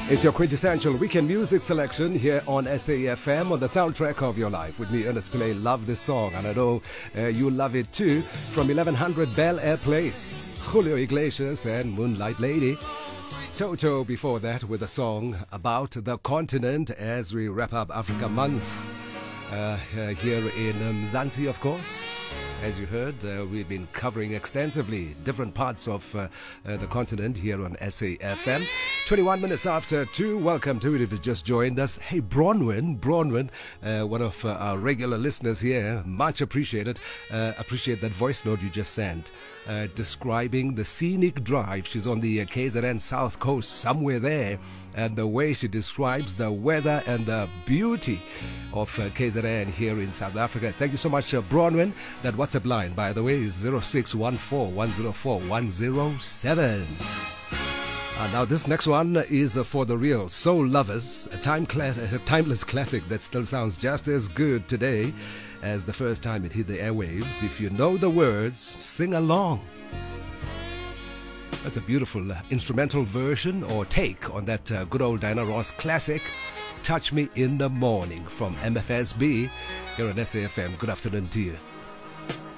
It's your quintessential weekend music selection here on SAFM on the soundtrack of your life. With me, Ernest Pillay. Love this song, and I know you love it too. From 1100 Bel Air Place, Julio Iglesias and Moonlight Lady. Toto before that with a song about the continent as we wrap up Africa Month here in Mzansi, of course. As you heard, we've been covering extensively different parts of the continent here on SAFM. 21 minutes after 2. Welcome to it if you just joined us. Hey, Bronwyn, one of our regular listeners here. Much appreciated. Appreciate that voice note you just sent. Describing the scenic drive. She's on the KZN South Coast, somewhere there. And the way she describes the weather and the beauty of KZN here in South Africa. Thank you so much, Bronwyn. That WhatsApp line, by the way, is 0614104107. Now this next one is for the real soul lovers, a timeless classic that still sounds just as good today as the first time it hit the airwaves. If you know the words, sing along. That's a beautiful instrumental version or take on that good old Diana Ross classic, Touch Me in the Morning, from MFSB here on SAFM. Good afternoon to you.